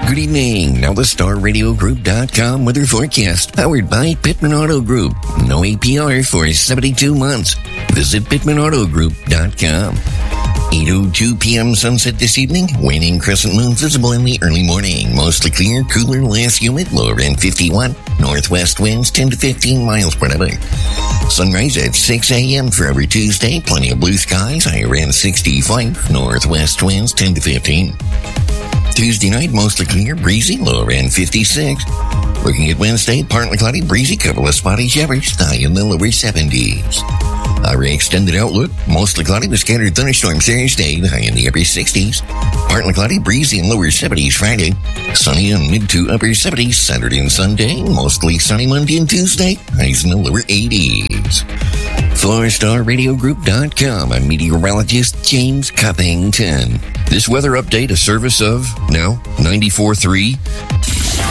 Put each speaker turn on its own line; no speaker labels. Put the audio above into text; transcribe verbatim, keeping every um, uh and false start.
Good evening. Now the Star Radio Group dot com weather forecast, powered by Pittman Auto Group. No A P R for seventy-two months. Visit Pittman Auto Group dot com. eight oh two p.m. sunset this evening. Waning crescent moon visible in the early morning. Mostly clear, cooler, less humid, lower end fifty-one. Northwest winds ten to fifteen miles per hour. Sunrise at six a.m. for every Tuesday. Plenty of blue skies, higher end sixty-five. Northwest winds ten to fifteen. Tuesday night, mostly clear, breezy, lower end fifty-six. Looking at Wednesday, partly cloudy, breezy, couple of spotty showers, high in the lower seventies. Our extended outlook, mostly cloudy with scattered thunderstorms Thursday, high in the upper sixties. Partly cloudy, breezy, and lower seventies Friday. Sunny in mid to upper seventies Saturday and Sunday. Mostly sunny Monday and Tuesday, highs in the lower eighties. For Star Radio Group dot com, I'm meteorologist James Cuppington. This weather update, a service of now ninety-four point three